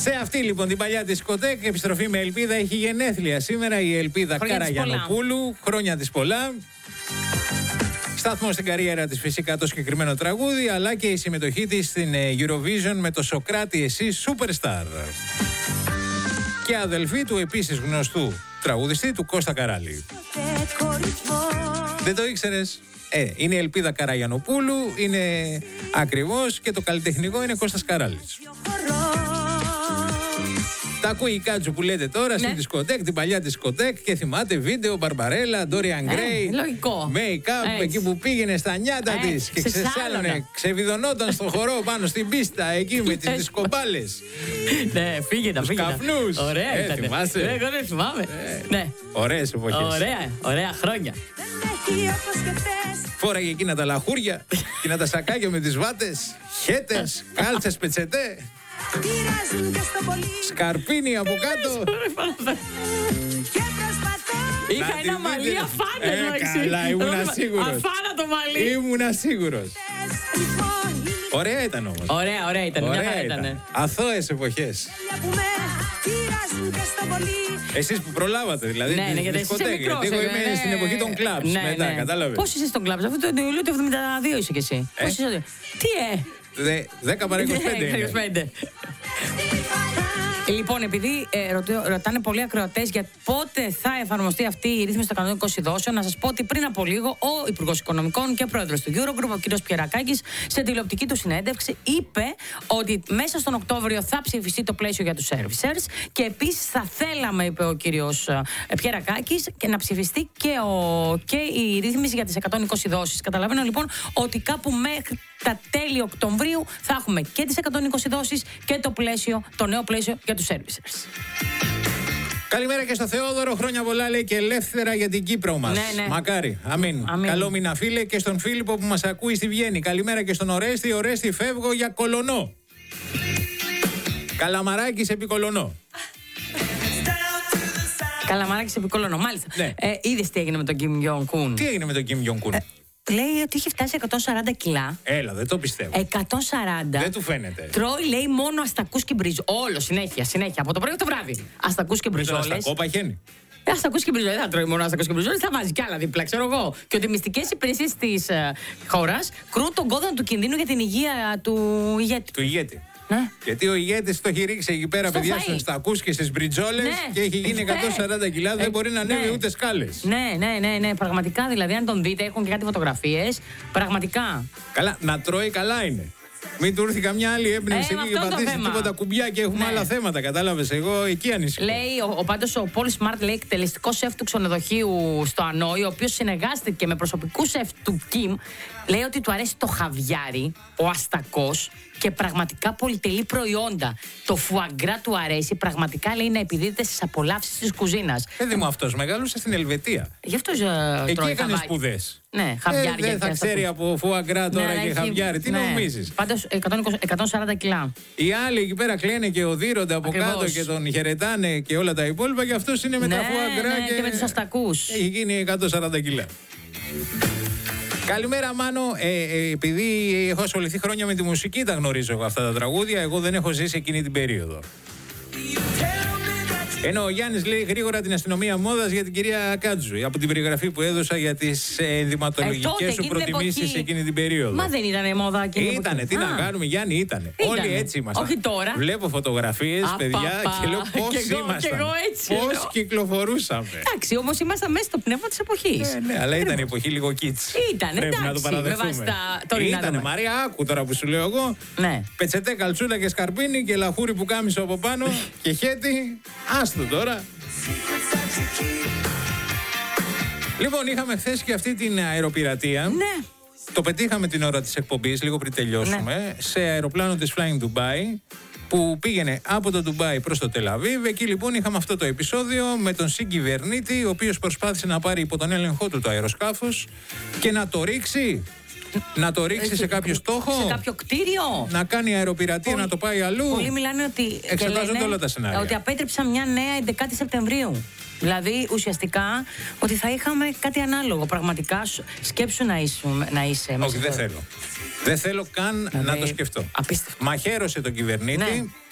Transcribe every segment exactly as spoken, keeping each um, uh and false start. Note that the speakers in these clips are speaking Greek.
Σε αυτή λοιπόν την παλιά δισκοτέκ, επιστροφή με ελπίδα, έχει γενέθλια σήμερα η Ελπίδα Καραγιανοπούλου. Χρόνια της πολλά. Σταθμό στην καριέρα της φυσικά το συγκεκριμένο τραγούδι, αλλά και η συμμετοχή της στην Eurovision με το Σοκράτη εσύ Superstar. Και αδελφή του επίσης γνωστού τραγουδιστή του Κώστα Καράλη. Δεν το ήξερες? Ε, είναι η Ελπίδα Καραγιανοπούλου, είναι ακριβώς, και το καλλιτεχνικό είναι Κώστας Καράλης. Τα ακούει η Κάτσου που λέτε τώρα, ναι, στην δισκοτέκ, την παλιά δισκοτέκ, και θυμάται βίντεο, Μπαρμπαρέλα, Ντόριαν Γκρέι, make-up, εκεί που πήγαινε στα νιάτα ε, της και ξεσάλωνε, ξεβιδωνόταν στο χορό πάνω στην πίστα, εκεί με τις δισκομπάλες. Ναι, φύγε τα φύγε. Τους καπνούς. Ωραία ε, ήταν. Θυμάσαι? Ναι, εγώ δεν θυμάμαι. Ε, ναι. Ωραίες εποχές. Ωραία, ωραία χρόνια. Φόραγε εκείνα τα λαχούρια, εκείνα τα σακάκια με τις βάτες, χέτες, κάλτσες πετσετέ. Σκαρπίνι από κάτω. Είχα ένα μαλλί αφάνατο. Ε, καλά, ήμουνα σίγουρος. Αφάνατο μαλλί. Ήμουνα σίγουρος. Ωραία ήταν όμως. Ωραία, ωραία ήταν. Ωραία ήταν. Αθώες εποχές. Εσείς που προλάβατε, δηλαδή. Ναι, ναι, γιατί εσείς είσαι μικρός. Εγώ είμαι ναι, στην εποχή των κλαμπς. Ναι, μετά, ναι. Κατάλαβες. Πώς είσαι στον κλαμπς? Αυτό το Ιούλιο του εβδομήντα δύο είσαι κι εσύ. Ε? Πώς είσαι? Τι ε? δέκα παρά είκοσι πέντε. Λοιπόν, επειδή ε, ρωτώ, ρωτάνε πολλοί ακροατές για πότε θα εφαρμοστεί αυτή η ρύθμιση των κανονικών εισιδώσεων, να σας πω ότι πριν από λίγο ο Υπουργός Οικονομικών και πρόεδρος του Eurogroup, ο κ. Πιερακάκης, σε τηλεοπτική του συνέντευξη, είπε ότι μέσα στον Οκτώβριο θα ψηφιστεί το πλαίσιο για τους servicers και επίσης θα θέλαμε, είπε ο κ. Πιερακάκης, και να ψηφιστεί και, ο, και η ρύθμιση για τις εκατόν είκοσι δόσεις. Καταλαβαίνω λοιπόν ότι κάπου μέχρι τα τέλη Οκτωβρίου θα έχουμε και τις εκατόν είκοσι δόσεις και το πλαίσιο, το νέο πλαίσιο για τους servicers. Καλημέρα και στο Θεόδωρο, χρόνια πολλά λέει και ελεύθερα για την Κύπρο μας. Ναι, ναι. Μακάρι, αμήν. αμήν. Καλό μήνα φίλε, και στον Φίλιππο που μας ακούει στη Βιέννη. Καλημέρα και στον Ορέστη, Ορέστη φεύγω για Κολονό. Καλαμαράκης επί Κολονό. Καλαμαράκης επί Κολονό, μάλιστα. Ναι. Ε, είδες τι έγινε με τον Κιμ Γιον Κουν? Τι έγινε με τον Κιμ Γιον Κουν? Ε, λέει ότι είχε φτάσει εκατόν σαράντα κιλά. Έλα, δεν το πιστεύω. εκατόν σαράντα. Δεν του φαίνεται. Τρώει, λέει, μόνο αστακούς και μπριζόλες. Όλο, συνέχεια, συνέχεια. Από το πρωί το βράδυ. Αστακούς και μπριζόλες. Αστακό παχαίνει. Αστακούς και μπριζόλες. Δεν θα τρώει μόνο αστακούς και μπριζόλες, θα βάζει κι άλλα δίπλα, ξέρω εγώ. Και ότι οι μυστικές υπηρεσίες της ε, χώρας κρούν τον κόδωνα του κινδύνου για την υγεία του ηγέτη. Του ηγέτη. Ναι. Γιατί ο ηγέτης το έχει ρίξει εκεί πέρα, στο παιδιά, στους στακούς και στις μπριτζόλες, ναι, και έχει γίνει εκατόν σαράντα κιλά, δεν ε, μπορεί να ανέβει, ναι, ούτε σκάλες. Ναι, ναι, ναι, ναι, πραγματικά, δηλαδή αν τον δείτε, έχουν και κάτι φωτογραφίες, πραγματικά. Καλά, να τρώει καλά είναι. Μην του έρθει καμιά άλλη έμπνευση εκεί και πατήσει τίποτα κουμπιά και έχουμε, ναι, άλλα θέματα. Κατάλαβες, εγώ εκεί ανησυχώ. Λέει ο, ο πάντως ο Πολ Σμαρτ, λέει, εκτελεστικό σεφ του ξενοδοχείου στο Ανόη, ο οποίος συνεργάστηκε με προσωπικού σεφ του Κιμ, λέει ότι του αρέσει το χαβιάρι, ο αστακός και πραγματικά πολυτελή προϊόντα. Το φουαγκρά του αρέσει, πραγματικά, λέει, να επιδίδεται στις απολαύσεις της κουζίνας. Παιδί μου, αυτός μεγάλωσε στην Ελβετία. Γι' αυτό uh, εκεί έκανε σπουδές. Ναι, χαβιάρι. Ε, δεν θα ξέρει από φουαγκρά τώρα, ναι, και έχει χαβιάρι. Τι, ναι, νομίζεις? Πάντως εκατόν σαράντα κιλά. Οι άλλοι εκεί πέρα κλαίνε και οδύρονται από Ακριβώς. κάτω και τον χαιρετάνε και όλα τα υπόλοιπα, και αυτός είναι με, ναι, τα φουαγκρά, ναι, και... και με τους αστακούς. Έχει γίνει εκατόν σαράντα κιλά. Καλημέρα Μάνο, ε, ε, επειδή έχω ασχοληθεί χρόνια με τη μουσική, τα γνωρίζω εγώ αυτά τα τραγούδια, εγώ δεν έχω ζήσει εκείνη την περίοδο. Ενώ ο Γιάννης λέει γρήγορα την αστυνομία μόδας για την κυρία Κάτζου, από την περιγραφή που έδωσα για τις ενδυματολογικές ε, σου προτιμήσεις εκείνη την περίοδο. Μα δεν ήταν μόδα εκείνη την Ήτανε, τι Α. να κάνουμε, Γιάννη, ήτανε. ήτανε. Όλοι έτσι ήμασταν. Όχι τώρα. Βλέπω φωτογραφίες, Α, παιδιά, πα, πα. και λέω πώς ήμασταν. Πώς κυκλοφορούσαμε. Εντάξει, όμως ήμασταν μέσα στο πνεύμα της εποχής. Ε, ναι, αλλά ήταν η εποχή λίγο κίτς. Ήταν, εντάξει, να το παραδεχτούμε. Ήτανε, Μαρία, άκου τώρα που σου λέω εγώ. Ναι. Πετσετέ, καλτσούλα και σκαρπίνι και λαχούρι που κάμισο από πάνω και χέτι. Άστο τώρα. Λοιπόν, είχαμε χθες και αυτή την αεροπειρατεία. Ναι. Το πετύχαμε την ώρα της εκπομπής, λίγο πριν τελειώσουμε, ναι, σε αεροπλάνο της Flying Dubai, που πήγαινε από το Ντουμπάι προς το Τελαβίβ. Εκεί λοιπόν είχαμε αυτό το επεισόδιο με τον συγκυβερνήτη, ο οποίος προσπάθησε να πάρει υπό τον έλεγχό του το αεροσκάφος και να το ρίξει. Να το ρίξει σε κάποιο στόχο, σε κάποιο κτίριο, να κάνει αεροπειρατεία, Πολ... να το πάει αλλού. Πολλοί μιλάνε ότι, εξετάζονται όλα τα σενάρια, ότι απέτρεψαν μια νέα έντεκα Σεπτεμβρίου. Δηλαδή ουσιαστικά ότι θα είχαμε κάτι ανάλογο. Πραγματικά σκέψου να, ήσουν, να είσαι. Όχι, δεν θέλω. Δεν θέλω καν Λέβαι, να το σκεφτώ. Απίστευτο. Μαχαίρωσε τον κυβερνήτη, ναι,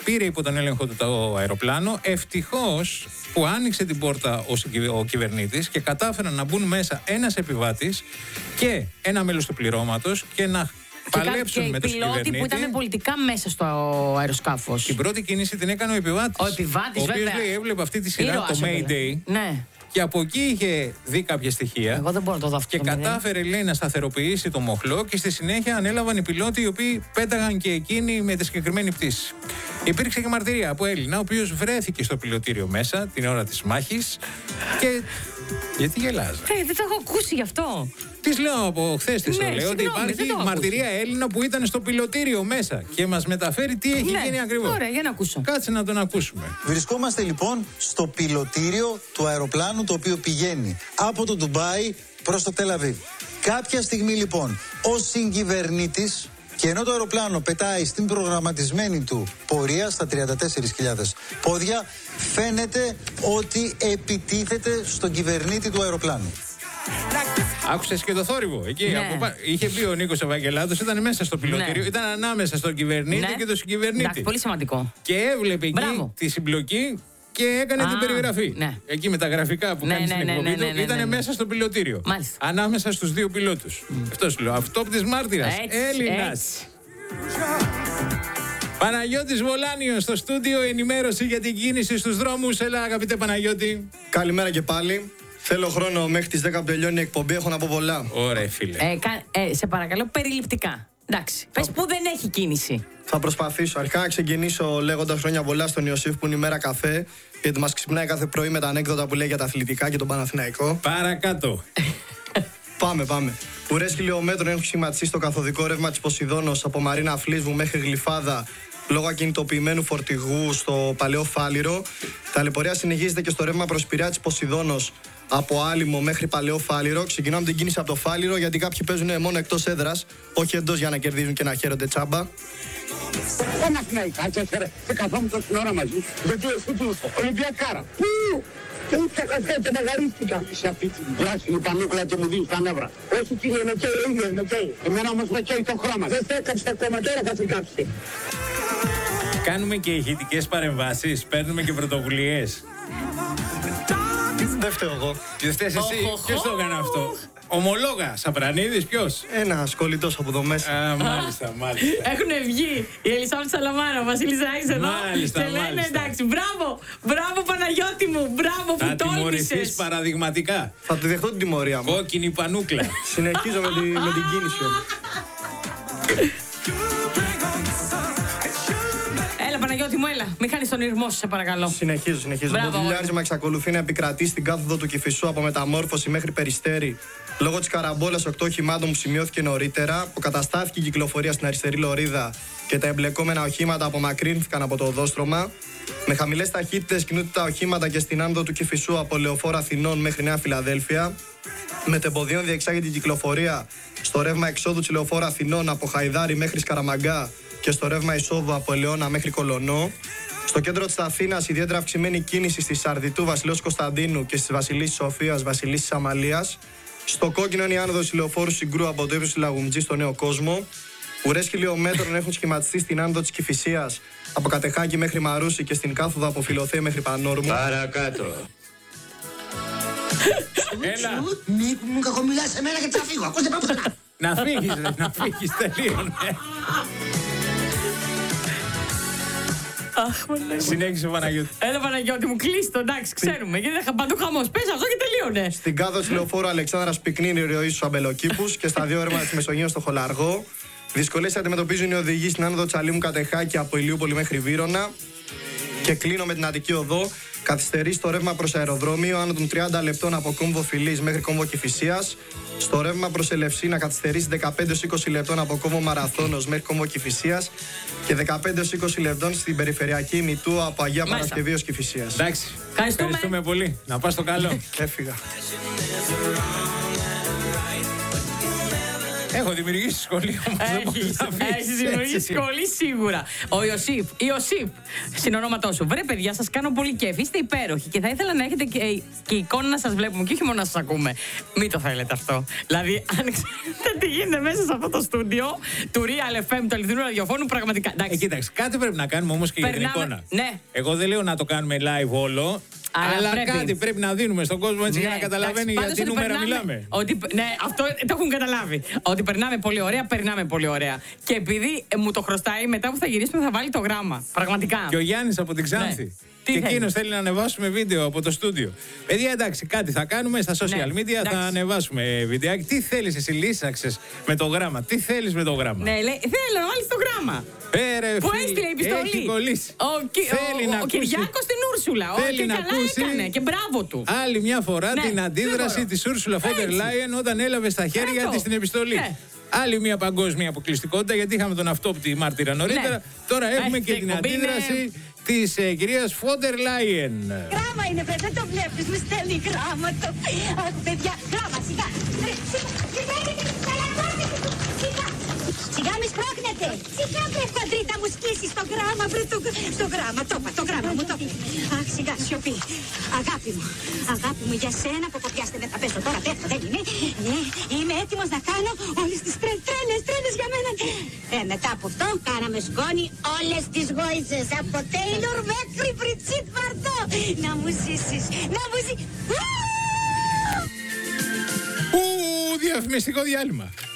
πήρε υπό τον έλεγχο του το αεροπλάνο. Ευτυχώς που άνοιξε την πόρτα ο, ο κυβερνήτης και κατάφεραν να μπουν μέσα ένας επιβάτης και ένα μέλος του πληρώματος και να παλέψουν και με τον κυβερνήτη. Και οι πιλότοι που ήταν πολιτικά μέσα στο αεροσκάφος. Την πρώτη κίνηση την έκανε ο επιβάτης. Ο επιβάτης, ο βέβαια. οποίος λέει, έβλεπε αυτή τη σειρά, Ήρωας, το βέβαια. Mayday. Ναι. Και από εκεί είχε δει κάποια στοιχεία. Εγώ δεν μπορώ να το δω αυτό. Και κατάφερε, λέει, να σταθεροποιήσει το μοχλό και στη συνέχεια ανέλαβαν οι πιλότοι οι οποίοι πέταγαν και εκείνοι με τη συγκεκριμένη πτήση. Υπήρξε και μαρτυρία από Έλληνα, ο οποίος βρέθηκε στο πιλωτήριο μέσα την ώρα της μάχης. Και. Γιατί γελάζα. Ε, δεν το έχω ακούσει γι' αυτό. Τη λέω από χθε τη Ναι, το λέω ότι υπάρχει μαρτυρία Έλληνα που ήταν στο πιλωτήριο μέσα και μας μεταφέρει τι έχει ναι, γίνει ακριβώς. Ωραία, για να ακούσω. Κάτσε να τον ακούσουμε. Βρισκόμαστε λοιπόν στο πιλωτήριο του αεροπλάνου το οποίο πηγαίνει από το Ντουμπάι προς το Τελ Αβίβ. Κάποια στιγμή λοιπόν ο συγκυβερνήτης, και ενώ το αεροπλάνο πετάει στην προγραμματισμένη του πορεία στα τριάντα τέσσερις χιλιάδες πόδια, φαίνεται ότι επιτίθεται στον κυβερνήτη του αεροπλάνου. Άκουσες και το θόρυβο εκεί. Ναι. Από, είχε μπει ο Νίκος Ευαγγελάτος, ήταν μέσα στο πιλωτήριο, ναι. Ήταν ανάμεσα στον κυβερνήτη ναι. και τον συγκυβερνήτη. Εντάξει, πολύ σημαντικό. Και έβλεπε εκεί Μπράβο. τη συμπλοκή και έκανε Α, την περιγραφή. Ναι. Εκεί με τα γραφικά που ναι, κάνει ναι, στην ναι, εκπομπή ναι, του, ναι, ναι, ήταν ναι, ναι. μέσα στο πιλωτήριο. Μάλιστα. Ανάμεσα στους δύο πιλότους. Mm. Αυτό σου λέω. Αυτόπτης μάρτυρας. Έλληνας. Παναγιώτης Βολάνιος στο στούντιο, ενημέρωση για την κίνηση στους δρόμους. Έλα, αγαπητέ Παναγιώτη. Καλημέρα και πάλι. Θέλω χρόνο μέχρι τις δέκα που τελειώνει η εκπομπή, έχω να πω πολλά. Ωραία, φίλε. Ε, κα, ε, σε παρακαλώ, περιληπτικά. Εντάξει. Πες που δεν έχει κίνηση. Θα προσπαθήσω. Αρχικά να ξεκινήσω λέγοντας χρόνια πολλά στον Ιωσήφ που είναι η μέρα καφέ, γιατί μας ξυπνάει κάθε πρωί με τα ανέκδοτα που λέει για τα αθλητικά και τον Παναθηναϊκό. Παρακάτω. Πάμε, πάμε. Ουρές χιλιόμετρων έχουν σχηματιστεί στο καθοδικό ρεύμα της Ποσειδώνος από Μαρίνα Φλίσβου μέχρι Γλυφάδα λόγω ακινητοποιημένου φορτηγού στο Παλαιό Φάληρο. Ταλαιπωρία συνεχίζεται και στο ρεύμα προς Πειραιά της Ποσειδώνος από Άλυμο μέχρι Παλαιό Φάληρο. Ξεκινάμε την κίνηση από το Φάληρο γιατί κάποιοι παίζουν μόνο εκτός έδρας, όχι εντός για να κερδίζουν και να χαίρονται τσάμπα. Ένα φνάει, κάτσε και καθόμουν τόση ώρα μαζί, γιατί εσύ του Ολυμπιακάρα. Πού! Και ούτε καθέ και μεγαρίστηκα. Σε αυτή την πράσινη πανούκλα και μου δίνει τα νεύρα. Όχι κύριε με καίει, ο ίδιος με καίει. Εμένα όμως με καίει το χρώμα. Δεν θα έκαψε ακόμα, τώρα θα συγκάψει. Κάνουμε και ηχητικές παρεμβάσεις, παίρνουμε και πρωτοβουλίες. Δεν φταίω εγώ. Δεν φταίς εσύ, ποιος το έκανε αυτό? Ομολόγα, Σαπρανίδης, ποιος? Ένας κολλητός από εδώ μέσα. Α, μάλιστα, μάλιστα. Έχουν βγει η Ελισάβετ Σαλαμάρα, ο Βασίλης Ράης εδώ. Μάλιστα, και λένε μάλιστα. εντάξει, μπράβο, μπράβο Παναγιώτη μου, μπράβο που Θα τιμωρηθείς τόλμησες. παραδειγματικά. Θα τη δεχτώ την τιμωρία μου. Κόκκινη πανούκλα. Συνεχίζω με, τη, με την κίνηση όμως. Έλα Παναγιώτη μου, έλα, μην χάνεις τον ήρμό σου, σε παρακαλώ. Συνεχίζω, συνεχίζω. Μπράβο, Το δουλειάρισμα εξακολουθεί να επικρατεί στην κάθοδο του Κηφισού από Μεταμόρφωση μέχρι Περιστέρι. Λόγω της καραμπόλας οκτώ οχημάτων που σημειώθηκε νωρίτερα, αποκαταστάθηκε η κυκλοφορία στην αριστερή λωρίδα και τα εμπλεκόμενα οχήματα απομακρύνθηκαν από το οδόστρωμα. Με χαμηλές ταχύτητες κινούνται τα οχήματα και στην άνοδο του Κηφισού από Λεωφόρο Αθηνών μέχρι Νέα Φιλαδέλφια. Μετεμποδίων διεξάγεται η κυκλοφορία στο ρεύμα εξόδου της Λεωφόρου Αθηνών από Χαϊδάρι μέχρι Σκαραμαγκά και στο ρεύμα εισόδου από Ελαιώνα μέχρι Κολονό. Στο κέντρο της Αθήνας, ιδιαίτερα αυξημένη κίνηση στη Σαρδιτού Βασιλέως Κωνσταντίνου και στη Βασιλής Σοφίας Βασιλής της Αμαλίας. Στο κόκκινο είναι η άνοδος ηλεοφόρου Συγκρού από το ύψος της Λαγουμτζή στο Νέο Κόσμο. Ουρές χιλιόμετρων έχουν σχηματιστεί στην άνοδο της Κηφισίας από Κατεχάκη μέχρι Μαρούσι και στην κάθοδο από Φιλοθέη μέχρι Πανόρμου. Παρακάτω. Έλα. Μη μου κακομιλάς σε μένα και θα φύγω, ακούστε πάω πουθενά. Να φύγεις, ρε, να φύγεις, τελείωνε. Αχ, Παναγιώτη. Συνέχισε Παναγιώτη. Έλα Παναγιώτη μου, κλείστο, εντάξει, ξέρουμε. Γιατί δεν είχα παντού χαμός. Πες αυτό και τελείωνε. Στην κάθοδο της λεωφόρου Αλεξάνδρας πυκνίνει η ροή στους Αμπελοκήπους και στα δύο έρμα της Μεσογείου στο Χολαργό. Δυσκολίες αντιμετωπίζουν οι οδηγοί στην άνοδο Τσαλίμου Κατεχάκη από Ηλιούπολη μέχρι Βύρωνα. Και κλείνω με την Αττική Οδό. Καθυστερεί στο ρεύμα προς αεροδρόμιο άνω των τριάντα λεπτών από κόμβο Φιλής μέχρι κόμβο Κηφισίας. Στο ρεύμα προς Ελευσίνα καθυστερεί δεκαπέντε έως είκοσι λεπτών από κόμβο Μαραθώνος μέχρι κόμβο Κηφισίας και δεκαπέντε έως είκοσι λεπτών στην περιφερειακή Μητού από Αγία Παρασκευή ως Κηφισίας. Εντάξει. Ευχαριστούμε. Ευχαριστούμε πολύ. Να πας στο καλό. Έφυγα. Έχω Έχω δημιουργήσει σχολείο. Έχει δημιουργήσει σχολή σίγουρα. Ο Ιωσήφ, Ιωσήφ, συνονόματό σου. Βρε, παιδιά, σας κάνω πολύ κέφι. Είστε υπέροχοι και θα ήθελα να έχετε και, και εικόνα να σας βλέπουμε και όχι μόνο να σας ακούμε. Μην το θέλετε αυτό. Δηλαδή, αν ξέρετε τι γίνεται μέσα σε αυτό το στούντιο του Real εφ εμ, του αληθινού ραδιοφώνου, πραγματικά. Ε, κοίταξε, κάτι πρέπει να κάνουμε όμως και για την εικόνα. Ναι. Εγώ δεν λέω να το κάνουμε live όλο. Αλλά, αλλά πρέπει. κάτι πρέπει να δίνουμε στον κόσμο έτσι ναι, για να καταλαβαίνει για τι νούμερα περνάμε, μιλάμε. Ότι, ναι, αυτό το έχουν καταλάβει. Ότι περνάμε πολύ ωραία, περνάμε πολύ ωραία. Και επειδή ε, μου το χρωστάει, μετά που θα γυρίσουμε θα βάλει το γράμμα. Πραγματικά. Και ο Γιάννης από την Ξάνθη. Ναι. Και εκείνος θέλει να ανεβάσουμε βίντεο από το στούντιο. Παιδιά, εντάξει, κάτι θα κάνουμε στα social media, ναι, θα εντάξει. ανεβάσουμε βιντεάκι. Τι θέλεις εσύ, λύσαξες με το γράμμα. Τι θέλεις με το γράμμα. Ναι, λέει, θέλω να βάλεις το γράμμα. Πέρε, που έστειλε η επιστολή. Έχει κολλήσει. Ο, ο, ο, ο Κυριάκος στην Ούρσουλα. Θέλει και να καλά ακούσει έκανε και μπράβο του. Άλλη μια φορά ναι, την αντίδραση της Ούρσουλα Φόντερ Λάιεν όταν έλαβε στα χέρια της την επιστολή. Ναι. Άλλη μια παγκόσμια αποκλειστικότητα, γιατί είχαμε τον αυτόπτη μάρτυρα νωρίτερα. Ναι. Τώρα έχουμε Έχει και την αντίδραση είναι... της ε, κυρίας Φόντερ Λάιεν. Γράμμα είναι, παιδί, δεν το βλέπεις, με στέλνει γράμματο. Αχ, παιδιά, γράμμα, σιγά. Σιγά μη σπρώχνετε. Σιγά βρε κοντρίτα μου σκίσεις το γράμμα, βρε το, το γράμμα, το είπα, το γράμμα μου το είπα. Αχ, σιγά, σιωπή. Αγάπη μου, αγάπη μου για σένα, ποποπιάστε δεν θα πέσω τώρα, πέφτω, δεν είναι. Ναι, είμαι έτοιμος να κάνω όλες τις τρε, τρέλες, τρέλες για μένα. Ε, μετά από αυτό κάναμε σκόνη όλες τις γόητσες, από Τέιλορ μέχρι Μπριτσίτ Βαρτό. Να μου ζήσεις, να μου ζήσεις. Ου, διαφημιστικό διάλειμμα.